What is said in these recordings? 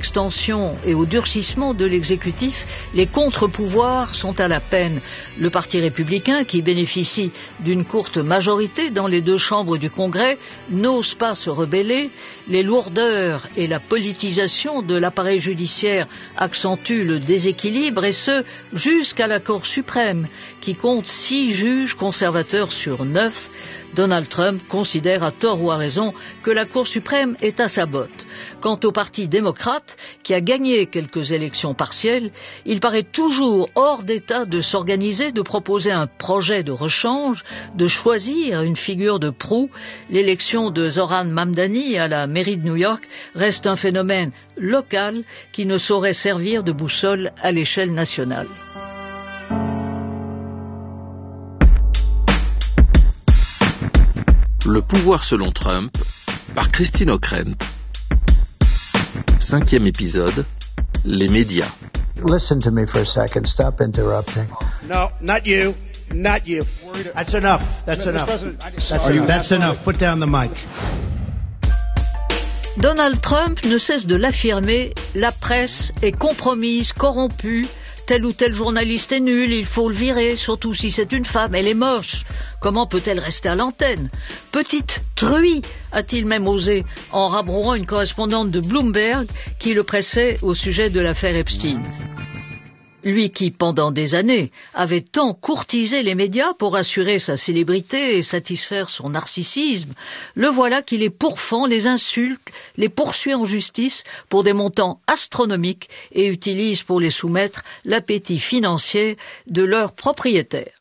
l'extension et au durcissement de l'exécutif, les contre-pouvoirs sont à la peine. Le Parti républicain, qui bénéficie d'une courte majorité dans les deux chambres du Congrès, n'ose pas se rebeller. Les lourdeurs et la politisation de l'appareil judiciaire accentuent le déséquilibre, et ce, jusqu'à la Cour suprême, qui compte 6 juges conservateurs sur 9. Donald Trump considère à tort ou à raison que la Cour suprême est à sa botte. Quant au Parti démocrate, qui a gagné quelques élections partielles, il paraît toujours hors d'état de s'organiser, de proposer un projet de rechange, de choisir une figure de proue. L'élection de Zohran Mamdani à la mairie de New York reste un phénomène local qui ne saurait servir de boussole à l'échelle nationale. Le pouvoir selon Trump, par Christine Ockrent. 5e épisode, les médias. Listen to me for a second. Stop interrupting. No, not you. Not you. That's enough. That's enough. That's enough. Put down the mic. Donald Trump ne cesse de l'affirmer, la presse est compromise, corrompue, tel ou tel journaliste est nul, il faut le virer, surtout si c'est une femme, elle est moche. Comment peut-elle rester à l'antenne? Petite truie, a-t-il même osé, en rabrouant une correspondante de Bloomberg qui le pressait au sujet de l'affaire Epstein. Lui qui, pendant des années, avait tant courtisé les médias pour assurer sa célébrité et satisfaire son narcissisme, le voilà qui les pourfend, les insulte, les poursuit en justice pour des montants astronomiques et utilise pour les soumettre l'appétit financier de leurs propriétaires.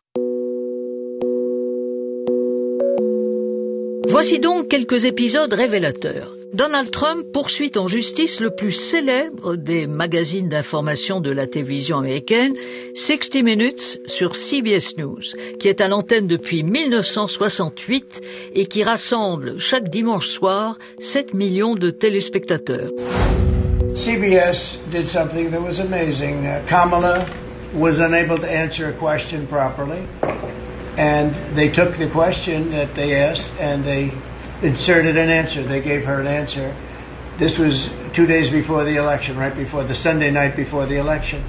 Voici donc quelques épisodes révélateurs. Donald Trump poursuit en justice le plus célèbre des magazines d'information de la télévision américaine, 60 Minutes sur CBS News, qui est à l'antenne depuis 1968 et qui rassemble chaque dimanche soir 7 millions de téléspectateurs. CBS did something that was amazing. Kamala was unable to answer a question properly, and they took the question that they asked and they inserted an answer. They gave her an answer. This was 2 days before the election, right before the Sunday night before the election.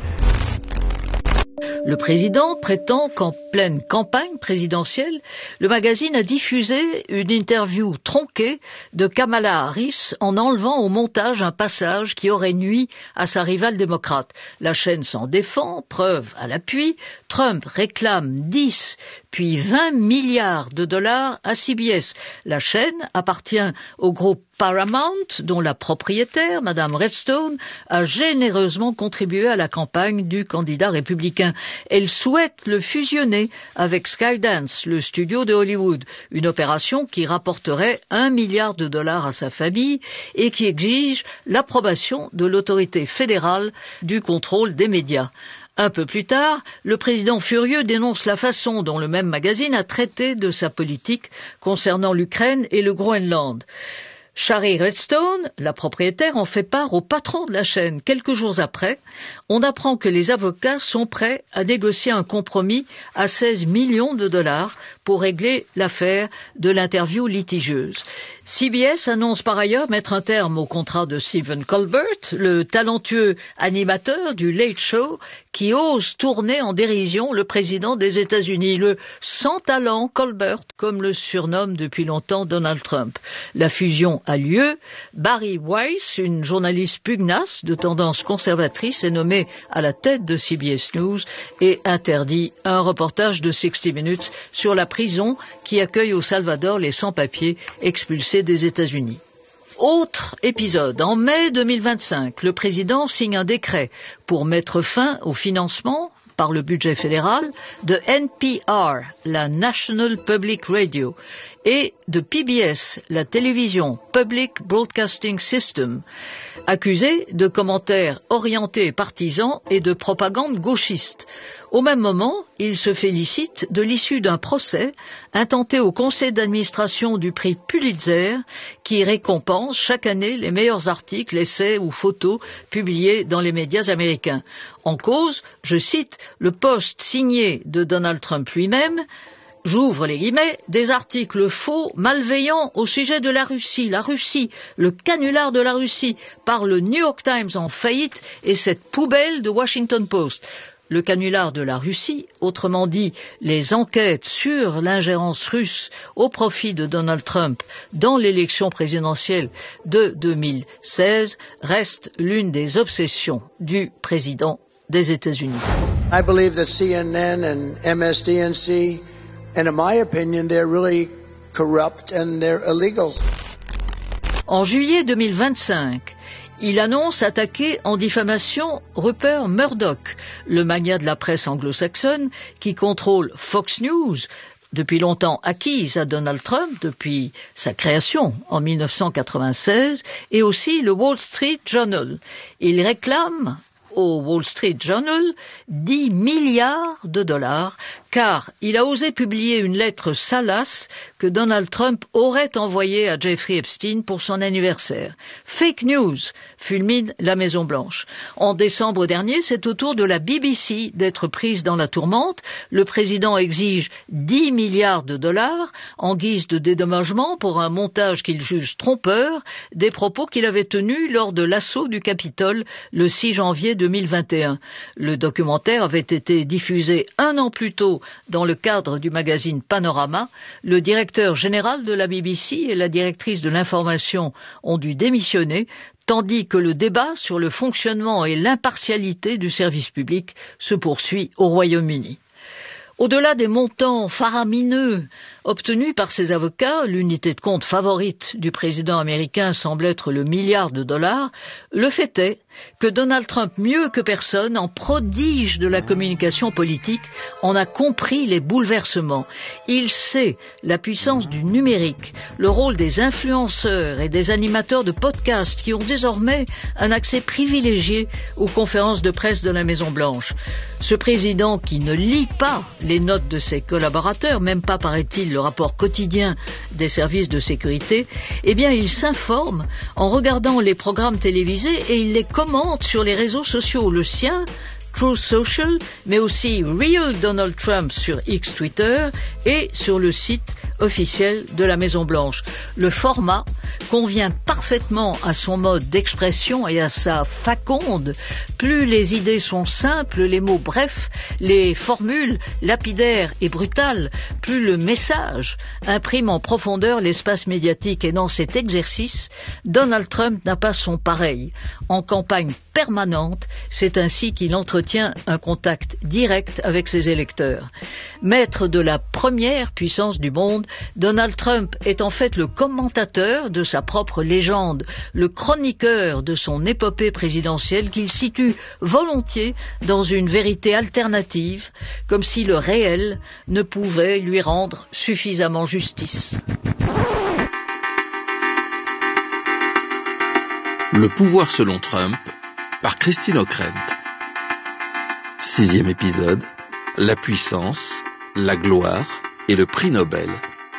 Le président prétend qu'en pleine campagne présidentielle, le magazine a diffusé une interview tronquée de Kamala Harris en enlevant au montage un passage qui aurait nui à sa rivale démocrate. La chaîne s'en défend, preuve à l'appui. Trump réclame 10 puis 20 milliards de dollars à CBS. La chaîne appartient au groupe Paramount, dont la propriétaire, Madame Redstone, a généreusement contribué à la campagne du candidat républicain. Elle souhaite le fusionner avec Skydance, le studio de Hollywood, une opération qui rapporterait 1 milliard de dollars à sa famille et qui exige l'approbation de l'autorité fédérale du contrôle des médias. Un peu plus tard, le président furieux dénonce la façon dont le même magazine a traité de sa politique concernant l'Ukraine et le Groenland. Shari Redstone, la propriétaire, en fait part au patron de la chaîne. Quelques jours après, on apprend que les avocats sont prêts à négocier un compromis à 16 millions de dollars pour régler l'affaire de l'interview litigieuse. CBS annonce par ailleurs mettre un terme au contrat de Stephen Colbert, le talentueux animateur du Late Show qui ose tourner en dérision le président des États-Unis, le sans talent Colbert, comme le surnomme depuis longtemps Donald Trump. La fusion a lieu. Barry Weiss, une journaliste pugnace de tendance conservatrice, est nommée à la tête de CBS News et interdit un reportage de 60 Minutes sur la prison qui accueille au Salvador les sans-papiers expulsés des États-Unis. Autre épisode. En mai 2025, le président signe un décret pour mettre fin au financement par le budget fédéral de NPR, la National Public Radio, et de PBS, la télévision Public Broadcasting System, accusés de commentaires orientés et partisans et de propagande gauchiste. Au même moment, il se félicite de l'issue d'un procès intenté au conseil d'administration du prix Pulitzer qui récompense chaque année les meilleurs articles, essais ou photos publiés dans les médias américains. En cause, je cite, le post signé de Donald Trump lui-même, j'ouvre les guillemets, des articles faux, malveillants au sujet de la Russie, le canular de la Russie, par le New York Times en faillite et cette poubelle de Washington Post. Le canular de la Russie, autrement dit les enquêtes sur l'ingérence russe au profit de Donald Trump dans l'élection présidentielle de 2016, reste l'une des obsessions du président des États-Unis. I believe that CNN and MSDNC, and in my opinion, they're really corrupt and they're illegal. En juillet 2025, il annonce attaquer en diffamation Rupert Murdoch, le magnat de la presse anglo-saxonne qui contrôle Fox News, depuis longtemps acquise à Donald Trump depuis sa création en 1996, et aussi le Wall Street Journal. Il réclame au Wall Street Journal 10 milliards de dollars, car il a osé publier une lettre salace que Donald Trump aurait envoyée à Jeffrey Epstein pour son anniversaire. Fake news, fulmine la Maison-Blanche. En décembre dernier, c'est au tour de la BBC d'être prise dans la tourmente. Le président exige 10 milliards de dollars en guise de dédommagement pour un montage qu'il juge trompeur des propos qu'il avait tenus lors de l'assaut du Capitole le 6 janvier 2021. Le documentaire avait été diffusé un an plus tôt dans le cadre du magazine Panorama. Le directeur général de la BBC et la directrice de l'information ont dû démissionner, tandis que le débat sur le fonctionnement et l'impartialité du service public se poursuit au Royaume-Uni. Au-delà des montants faramineux obtenus par ses avocats, l'unité de compte favorite du président américain semble être le milliard de dollars. Le fait est que Donald Trump, mieux que personne, en prodige de la communication politique, en a compris les bouleversements. Il sait la puissance du numérique, le rôle des influenceurs et des animateurs de podcasts qui ont désormais un accès privilégié aux conférences de presse de la Maison-Blanche. Ce président qui ne lit pas les notes de ses collaborateurs, même pas, paraît-il, le rapport quotidien des services de sécurité, eh bien il s'informe en regardant les programmes télévisés et il les commente sur les réseaux sociaux, le sien, Truth Social, mais aussi Real Donald Trump sur X Twitter et sur le site officiel de la Maison-Blanche. Le format convient parfaitement à son mode d'expression et à sa faconde. Plus les idées sont simples, les mots brefs, les formules lapidaires et brutales, plus le message imprime en profondeur l'espace médiatique. Et dans cet exercice, Donald Trump n'a pas son pareil. En campagne permanente, c'est ainsi qu'il entretient un contact direct avec ses électeurs. Maître de la première puissance du monde, Donald Trump est en fait le commentateur de sa propre légende, le chroniqueur de son épopée présidentielle qu'il situe volontiers dans une vérité alternative, comme si le réel ne pouvait lui rendre suffisamment justice. Le pouvoir selon Trump, par Christine Ockrent. 6e épisode, la puissance, la gloire et le prix Nobel.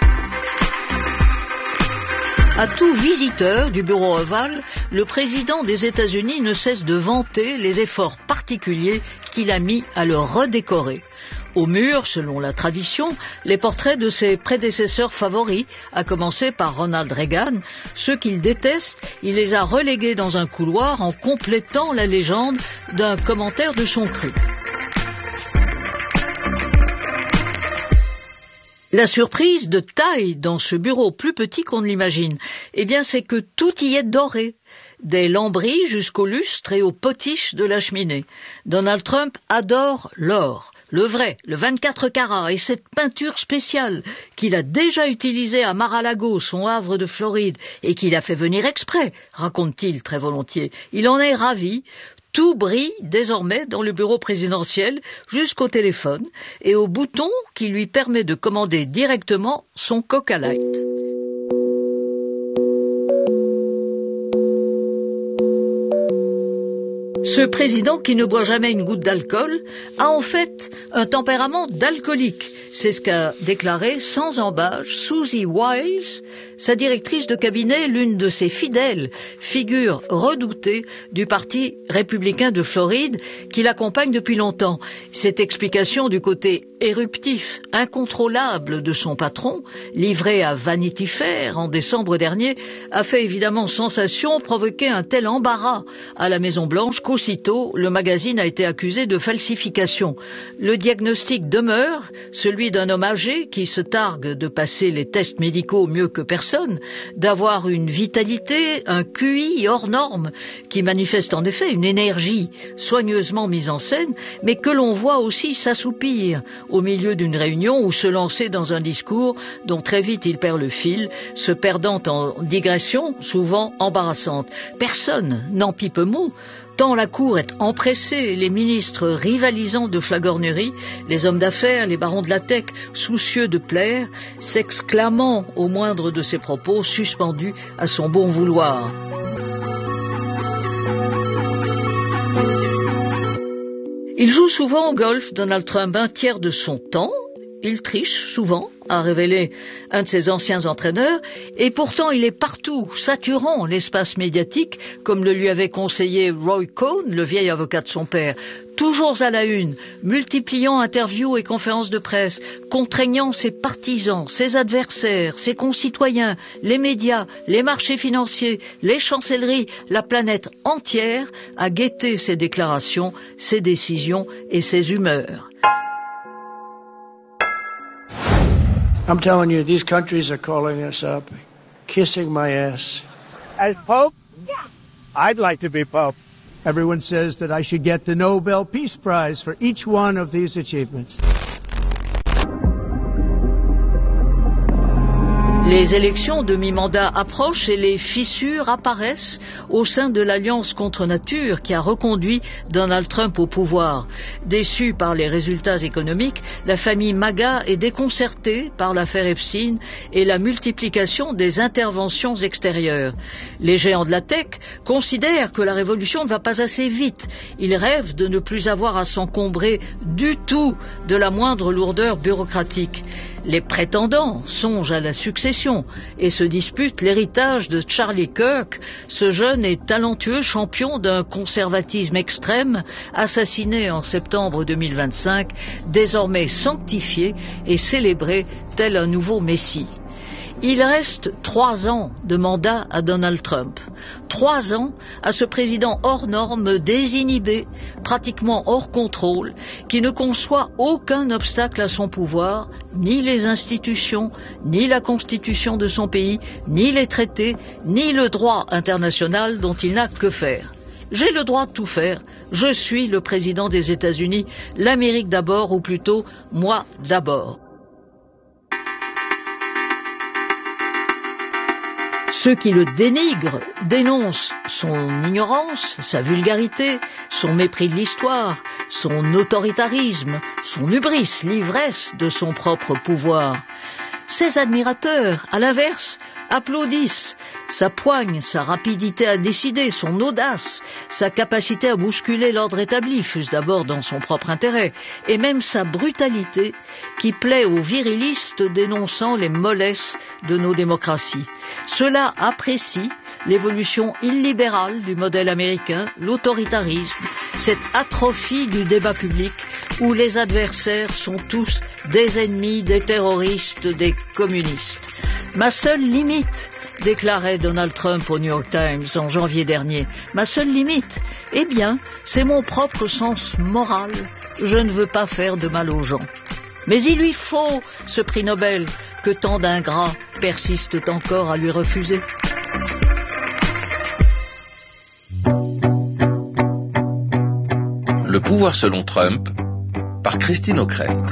À tout visiteur du bureau ovale, le président des États-Unis ne cesse de vanter les efforts particuliers qu'il a mis à le redécorer. Au mur, selon la tradition, les portraits de ses prédécesseurs favoris, à commencer par Ronald Reagan. Ceux qu'il déteste, il les a relégués dans un couloir en complétant la légende d'un commentaire de son cru. La surprise de taille dans ce bureau plus petit qu'on ne l'imagine, eh bien c'est que tout y est doré, des lambris jusqu'au lustre et aux potiches de la cheminée. Donald Trump adore l'or, le vrai, le 24 carats, et cette peinture spéciale qu'il a déjà utilisée à Mar-a-Lago, son havre de Floride, et qu'il a fait venir exprès, raconte-t-il très volontiers. Il en est ravi. Tout brille désormais dans le bureau présidentiel jusqu'au téléphone et au bouton qui lui permet de commander directement son Coca Light. Ce président qui ne boit jamais une goutte d'alcool a en fait un tempérament d'alcoolique. C'est ce qu'a déclaré sans embâche Susie Wiles, sa directrice de cabinet, l'une de ses fidèles, figure redoutée du Parti républicain de Floride qui l'accompagne depuis longtemps. Cette explication du côté éruptif, incontrôlable de son patron, livré à Vanity Fair en décembre dernier, a fait évidemment sensation, provoqué un tel embarras à la Maison-Blanche qu'aussitôt le magazine a été accusé de falsification. Le diagnostic demeure, celui d'un homme âgé qui se targue de passer les tests médicaux mieux que personne, d'avoir une vitalité, un QI hors norme, qui manifeste en effet une énergie soigneusement mise en scène, mais que l'on voit aussi s'assoupir au milieu d'une réunion ou se lancer dans un discours dont très vite il perd le fil, se perdant en digressions souvent embarrassantes. Personne n'en pipe mot, tant la cour est empressée, les ministres rivalisant de flagornerie, les hommes d'affaires, les barons de la tech, soucieux de plaire, s'exclamant au moindre de ses propos, suspendus à son bon vouloir. Il joue souvent au golf, Donald Trump, un tiers de son temps. Il triche souvent, a révélé un de ses anciens entraîneurs, et pourtant il est partout, saturant l'espace médiatique, comme le lui avait conseillé Roy Cohn, le vieil avocat de son père. Toujours à la une, multipliant interviews et conférences de presse, contraignant ses partisans, ses adversaires, ses concitoyens, les médias, les marchés financiers, les chancelleries, la planète entière à guetter ses déclarations, ses décisions et ses humeurs. I'm telling you, these countries are calling us up, kissing my ass. As Pope? Yeah. I'd like to be Pope. Everyone says that I should get the Nobel Peace Prize for each one of these achievements. Les élections de mi-mandat approchent et les fissures apparaissent au sein de l'Alliance contre nature qui a reconduit Donald Trump au pouvoir. Déçue par les résultats économiques, la famille MAGA est déconcertée par l'affaire Epstein et la multiplication des interventions extérieures. Les géants de la tech considèrent que la révolution ne va pas assez vite. Ils rêvent de ne plus avoir à s'encombrer du tout de la moindre lourdeur bureaucratique. Les prétendants songent à la succession et se disputent l'héritage de Charlie Kirk, ce jeune et talentueux champion d'un conservatisme extrême, assassiné en septembre 2025, désormais sanctifié et célébré tel un nouveau messie. Il reste 3 ans de mandat à Donald Trump. 3 ans à ce président hors norme, désinhibé, pratiquement hors contrôle, qui ne conçoit aucun obstacle à son pouvoir, ni les institutions, ni la constitution de son pays, ni les traités, ni le droit international dont il n'a que faire. J'ai le droit de tout faire. Je suis le président des États-Unis, l'Amérique d'abord, ou plutôt moi d'abord. Ceux qui le dénigrent dénoncent son ignorance, sa vulgarité, son mépris de l'histoire, son autoritarisme, son hubris, l'ivresse de son propre pouvoir. Ses admirateurs, à l'inverse, applaudissent sa poigne, sa rapidité à décider, son audace, sa capacité à bousculer l'ordre établi, fût-ce d'abord dans son propre intérêt, et même sa brutalité qui plaît aux virilistes dénonçant les mollesses de nos démocraties. Ceux-là apprécient l'évolution illibérale du modèle américain, l'autoritarisme, cette atrophie du débat public où les adversaires sont tous des ennemis, des terroristes, des communistes. Ma seule limite, déclarait Donald Trump au New York Times en janvier dernier, ma seule limite, eh bien, c'est mon propre sens moral. Je ne veux pas faire de mal aux gens. Mais il lui faut ce prix Nobel que tant d'ingrats persistent encore à lui refuser. Le pouvoir selon Trump, par Christine O'Krent.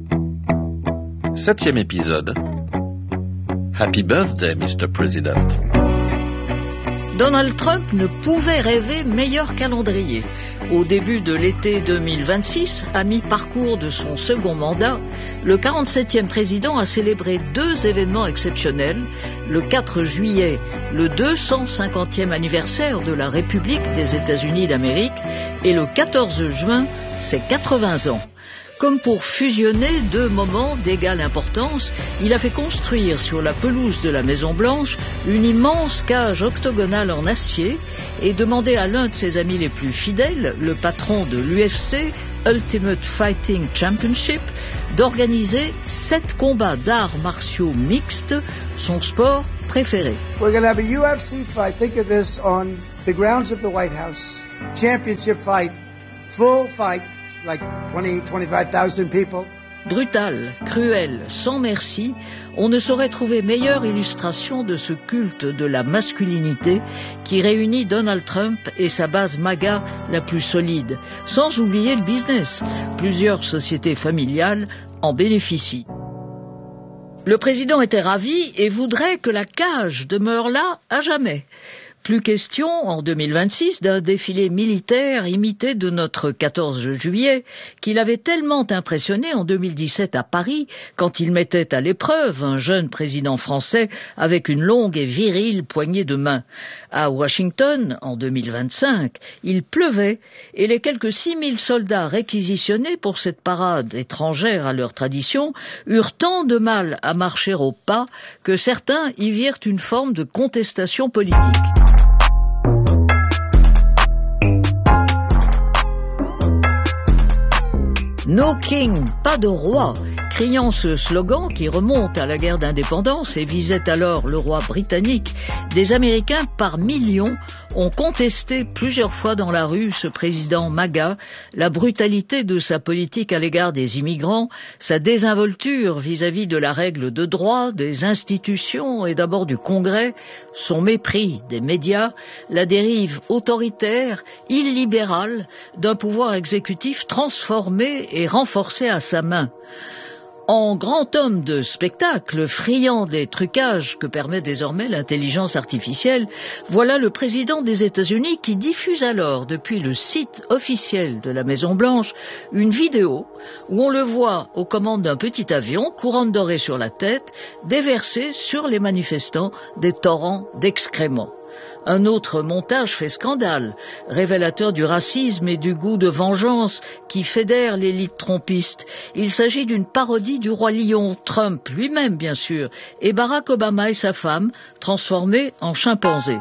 7e épisode. Happy birthday, Mr. President. Donald Trump ne pouvait rêver meilleur calendrier. Au début de l'été 2026, à mi-parcours de son second mandat, le 47e président a célébré 2 événements exceptionnels. Le 4 juillet, le 250e anniversaire de la République des États-Unis d'Amérique, et le 14 juin, ses 80 ans. Comme pour fusionner deux moments d'égale importance, il a fait construire sur la pelouse de la Maison-Blanche une immense cage octogonale en acier et demandé à l'un de ses amis les plus fidèles, le patron de l'UFC, Ultimate Fighting Championship, d'organiser 7 combats d'arts martiaux mixtes, son sport préféré. We're going to have a UFC fight. Think of this on the grounds of the White House. Championship fight, full fight, like 25,000 people. Brutal, cruel, sans merci, on ne saurait trouver meilleure illustration de ce culte de la masculinité qui réunit Donald Trump et sa base MAGA la plus solide, sans oublier le business. Plusieurs sociétés familiales en bénéficient. Le président était ravi et voudrait que la cage demeure là à jamais. Plus question, en 2026, d'un défilé militaire imité de notre 14 juillet, qu'il avait tellement impressionné en 2017 à Paris, quand il mettait à l'épreuve un jeune président français avec une longue et virile poignée de main. À Washington, en 2025, il pleuvait, et les quelques 6000 soldats réquisitionnés pour cette parade étrangère à leur tradition eurent tant de mal à marcher au pas que certains y virent une forme de contestation politique. No King, pas de roi, criant ce slogan qui remonte à la guerre d'indépendance et visait alors le roi britannique, des Américains par millions ont contesté plusieurs fois dans la rue ce président MAGA, la brutalité de sa politique à l'égard des immigrants, sa désinvolture vis-à-vis de la règle de droit, des institutions et d'abord du Congrès, son mépris des médias, la dérive autoritaire, illibérale d'un pouvoir exécutif transformé et renforcé à sa main. En grand homme de spectacle, friand des trucages que permet désormais l'intelligence artificielle, voilà le président des États-Unis qui diffuse alors, depuis le site officiel de la Maison-Blanche, une vidéo où on le voit aux commandes d'un petit avion, couronne dorée sur la tête, déverser sur les manifestants des torrents d'excréments. Un autre montage fait scandale, révélateur du racisme et du goût de vengeance qui fédère l'élite trompiste. Il s'agit d'une parodie du roi lion, Trump lui-même bien sûr, et Barack Obama et sa femme, transformés en chimpanzés.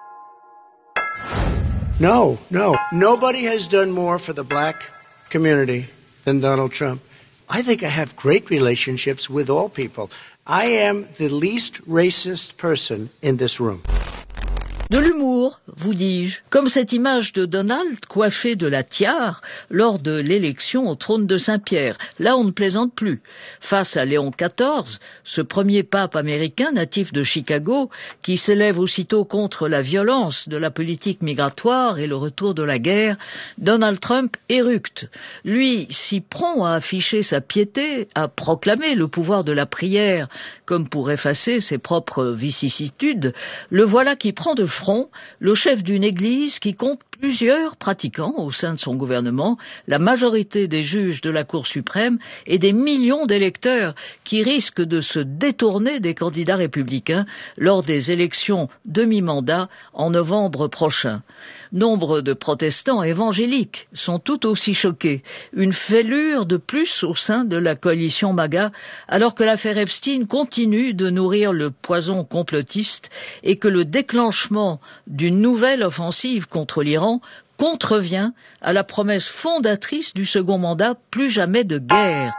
No. Nobody has done more for the black community than Donald Trump. I think I have great relationships with all people. I am the least racist person in this room. De l'humour, vous dis-je, comme cette image de Donald coiffé de la tiare lors de l'élection au trône de Saint-Pierre. Là, on ne plaisante plus. Face à Léon XIV, ce premier pape américain natif de Chicago, qui s'élève aussitôt contre la violence de la politique migratoire et le retour de la guerre, Donald Trump éructe. Lui, si prompt à afficher sa piété, à proclamer le pouvoir de la prière, comme pour effacer ses propres vicissitudes, le voilà qui prend de front le chef d'une église qui compte plusieurs pratiquants au sein de son gouvernement, la majorité des juges de la Cour suprême et des millions d'électeurs qui risquent de se détourner des candidats républicains lors des élections demi-mandat en novembre prochain. Nombre de protestants évangéliques sont tout aussi choqués. Une fêlure de plus au sein de la coalition MAGA, alors que l'affaire Epstein continue de nourrir le poison complotiste et que le déclenchement d'une nouvelle offensive contre l'Iran contrevient à la promesse fondatrice du second mandat, plus jamais de guerre.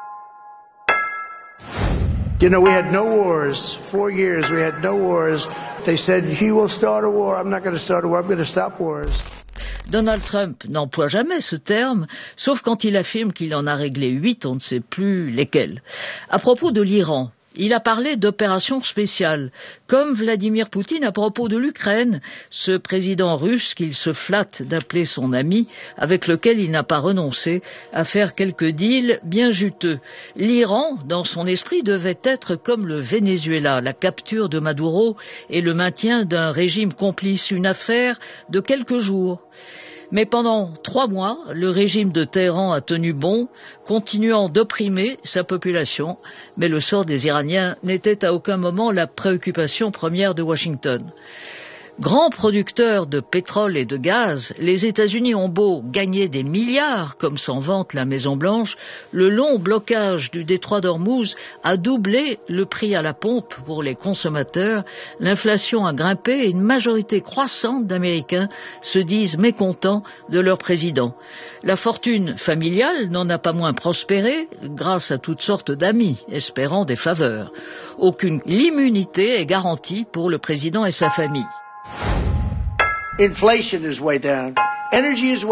You know, we had no wars. 4 years we had no wars. They said, he will start a war. I'm not going to start a war. I'm going to stop wars. Donald Trump n'emploie jamais ce terme, sauf quand il affirme qu'il en a réglé 8, on ne sait plus lesquels. À propos de l'Iran, il a parlé d'opération spéciale, comme Vladimir Poutine à propos de l'Ukraine, ce président russe qu'il se flatte d'appeler son ami, avec lequel il n'a pas renoncé à faire quelques deals bien juteux. L'Iran, dans son esprit, devait être comme le Venezuela, la capture de Maduro et le maintien d'un régime complice, une affaire de quelques jours. Mais pendant 3 mois, le régime de Téhéran a tenu bon, continuant d'opprimer sa population, mais le sort des Iraniens n'était à aucun moment la préoccupation première de Washington. Grands producteurs de pétrole et de gaz, les États-Unis ont beau gagner des milliards, comme s'en vante la Maison-Blanche, le long blocage du détroit d'Ormuz a doublé le prix à la pompe pour les consommateurs, l'inflation a grimpé et une majorité croissante d'Américains se disent mécontents de leur président. La fortune familiale n'en a pas moins prospéré grâce à toutes sortes d'amis espérant des faveurs. Aucune immunité est garantie pour le président et sa famille. Inflation is way down. Energy is way